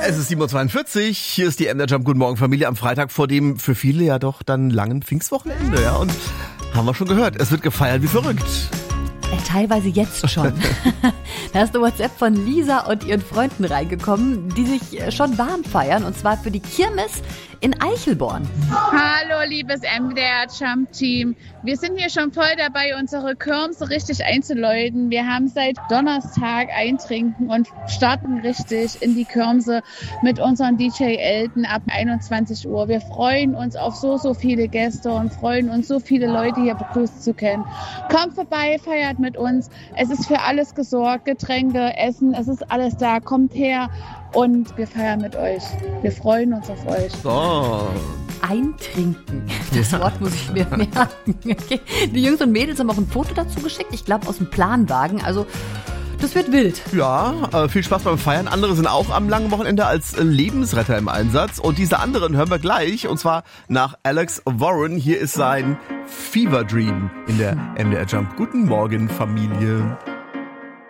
Es ist 7:42 Uhr, hier ist die MDR Jump. Guten Morgen Familie am Freitag vor dem für viele ja doch dann langen Pfingstwochenende. Ja, und haben wir schon gehört, es wird gefeiert wie verrückt. Teilweise jetzt schon. Da ist eine WhatsApp von Lisa und ihren Freunden reingekommen, die sich schon warm feiern, und zwar für die Kirmes in Eichelborn. Hallo liebes MDR Jump Team. Wir sind hier schon voll dabei, unsere Kirmes so richtig einzuläuten. Wir haben seit Donnerstag Eintrinken und starten richtig in die Kirmse mit unserem DJ Elton ab 21 Uhr. Wir freuen uns auf so viele Gäste und freuen uns, so viele Leute hier begrüßen zu können. Kommt vorbei, feiert mit uns. Es ist für alles gesorgt, Getränke, Essen, es ist alles da. Kommt her und wir feiern mit euch. Wir freuen uns auf euch. So. Eintrinken. Das Wort muss ich mir merken. Okay. Die Jungs und Mädels haben auch ein Foto dazu geschickt. Ich glaube aus dem Planwagen. Also das wird wild. Ja, viel Spaß beim Feiern. Andere sind auch am langen Wochenende als Lebensretter im Einsatz. Und diese anderen hören wir gleich. Und zwar nach Alex Warren. Hier ist sein Fever Dream in der MDR Jump. Guten Morgen, Familie.